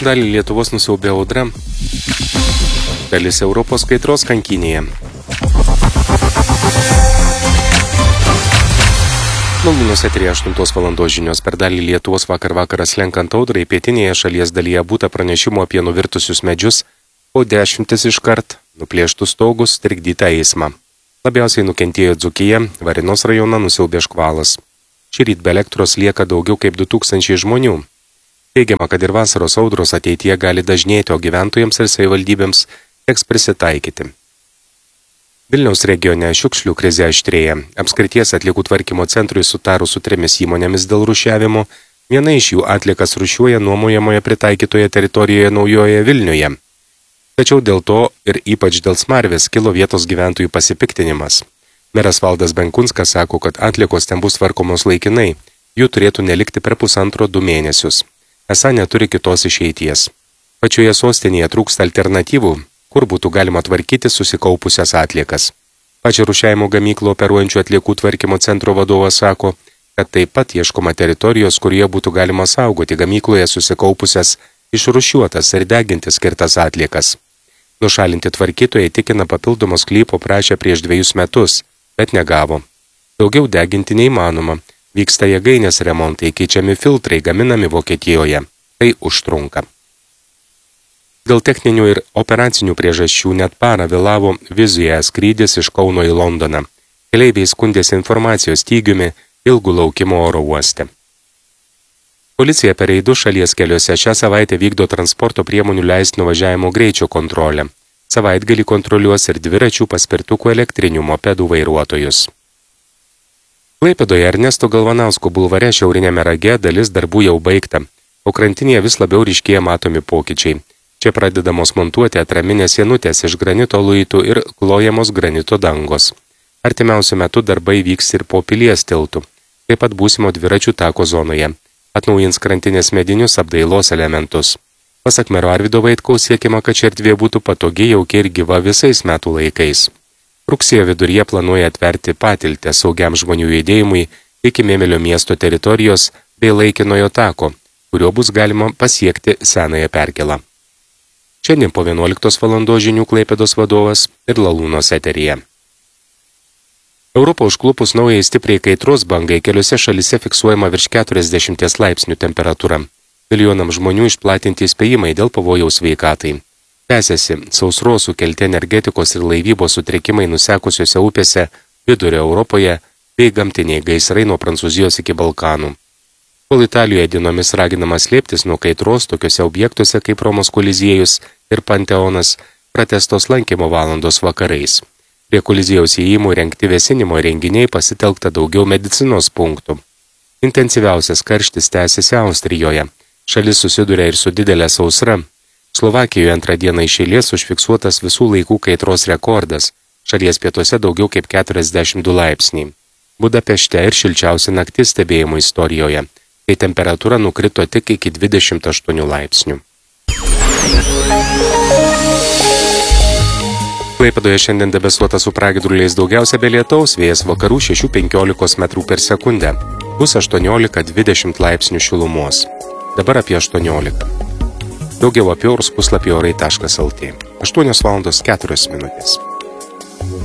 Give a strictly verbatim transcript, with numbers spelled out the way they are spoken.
Dalį Lietuvos nusiaubė audra. Dalis Europos kaitros kankynėje. Malūnos eteryje aštuntos valandos žinios. Per dalį Lietuvos vakar vakaras slenkant audrai pietinėje šalies dalyje būta pranešimų apie nuvirtusius medžius, o dešimtis iškart nuplėštus stogus, trikdytą eismą. Labiausiai nukentėjo Dzūkija, Varėnos rajoną nusiaubė škvalas. Šįryt be elektros lieka daugiau kaip du tūkstančiai žmonių. Teigiama, kad ir vasaros audros ateityje gali dažnėti, o gyventojams ir savivaldybėms teks prisitaikyti. Vilniaus regione šiukšlių krizė aštrėja. Apskrities atliekų tvarkymo centrui sutarus su trimis įmonėmis dėl rūšiavimo, viena iš jų atliekas rūšiuoja nuomojamoje pritaikytoje teritorijoje Naujojoje Vilniuje. Tačiau dėl to ir ypač dėl smarvės kilo vietos gyventojų pasipiktinimas. Meras Valdas Benkunskas sako, kad atliekos ten bus tvarkomos laikinai, jų turėtų nelikti per pusantro du mėnesius. Esą neturi kitos išeities. Pačioje sostinėje trūksta alternatyvų, kur būtų galima tvarkyti susikaupusias atliekas. Pačią rūšiavimo gamyklą operuojančių atliekų tvarkymo centro vadovas sako, kad taip pat ieškoma teritorijos, kurioje būtų galima saugoti gamykloje susikaupusias, išrūšiuotas ir deginti skirtas atliekas. Nušalinti tvarkytojai tikina papildomos sklypo prašė prieš dviejus metus, bet negavo. Daugiau deginti neįmanoma. Vyksta jėgainės remontai, keičiami filtrai, gaminami Vokietijoje. Tai užtrunka. Dėl techninių ir operacinių priežasčių net parą vėlavo Vizijoje skrydis iš Kauno į Londoną. Keleiviai skundėsi informacijos stygiumi ilgų laukimo oro uoste. Policija per reidus šalies keliuose šią savaitę vykdo transporto priemonių leistino važiavimo greičio kontrolę. Savaitgalį kontroliuos ir dviračių, paspirtukų, elektrinių mopedų vairuotojus. Klaipėdoje Ernesto Galvanausko bulvare šiaurinėme rage dalis darbų jau baigta, o krantinėje vis labiau ryškėja matomi pokyčiai. Čia pradedamos montuoti atraminės sienutės iš granito luitų ir klojamos granito dangos. Artimiausiu metu darbai vyks ir po pilies tiltų, taip pat būsimo dviračių tako zonoje. Atnaujins krantinės medinius apdailos elementus. Pasak mero Arvydo Vaitkaus siekiama, kad ši erdvė būtų patogi, jauki ir gyva visais metų laikais. Rugsėjo viduryje planuoja atverti patiltę saugiam žmonių judėjimui iki Mėmelio miesto teritorijos bei laikinojo tako, kurio bus galima pasiekti senąją perkėlą. Šiandien po vienuoliktos valandos žinių Klaipėdos vadovas ir Lalūnos eteryje. Europą užklupus naujai stipriai kaitros bangai keliose šalise fiksuojama virš keturiasdešimties laipsnių temperatūra. Milijonam žmonių išplatinti įspėjimai dėl pavojaus sveikatai. Tęsiasi sausros sukelti energetikos ir laivybos sutrikimai nusekusiuose upėse Vidurio Europoje bei gamtiniai gaisrai nuo Prancūzijos iki Balkanų. Kol Italijoje dienomis raginama slėptis nuo kaitros tokiuose objektuose kaip Romos Koliziejus ir Panteonas, pratęstos lankymo valandos vakarais. Prie Koliziejaus įėjimų rengti vėsinimo renginiai pasitelkta daugiau medicinos punktų. Intensyviausias karštis tęsiasi Austrijoje. Šalis susiduria ir su didelė sausra. Slovakijoje antrą dieną iš eilės užfiksuotas visų laikų kaitros rekordas, šalies pietuose daugiau kaip keturiasdešimt du laipsniai. Budapešte ir šilčiausia naktis stebėjimo istorijoje, kai temperatūra nukrito tik iki dvidešimt aštuonių laipsnių. Klaipėdoje šiandien debesuota su pragiedruliais daugiausia be lietaus, vėjas vakarų šešių penkiolikos metrų per sekundę, bus aštuoniolika dvidešimt laipsnių šilumos, dabar apie aštuoniolika. Daugiau apie orus puslapį orai taškas lt. aštuonios valandos keturios minutės.